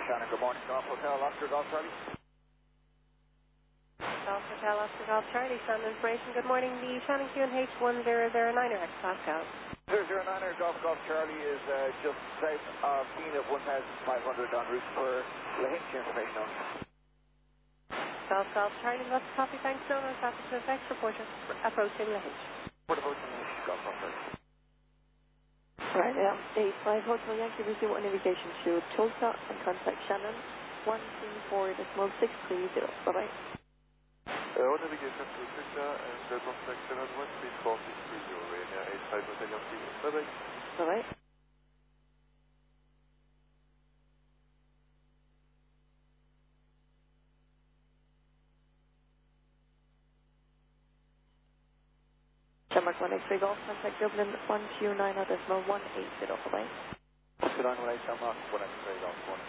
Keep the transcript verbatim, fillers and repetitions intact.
Shannon, good morning. Golf Hotel, Oscar Golf Charlie. Golf Hotel, Oscar Golf Charlie, Shannon Information. Good morning. The Shannon Q and H one zero zero nine er X Pascal. zero zero nine er Golf Golf Charlie is uh, just south of Dean at one thousand five hundred en route for Lahinch. Information on. Golf Golf Charlie, lots of copy. Thanks, no one. Traffic to effect. Reporter approaching Lahinch. What about Lahinch, Golf Golf Charlie? Right, yeah. eight five Hotel Yankee, resume on navigation to Tulsa and contact Shannon one three four decimal six three zero. Bye-bye. Uh, on navigation to Tulsa and uh, contact Shannon one three four six three zero. Area eight five Hotel Yankee. Bye-bye. Bye-bye. Denmark one X-ray Golf, contact Dublin one two nine decimal one eight zero. Bye-bye. two nine one eight, Denmark one X-ray Golf one.